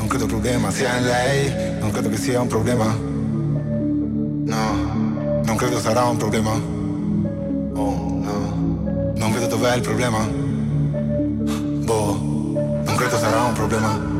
non credo problema sia in lei, non credo che sia un problema. No, non credo sarà un problema. Oh no, non vedo dov'è il problema. Boh, non credo sarà un problema.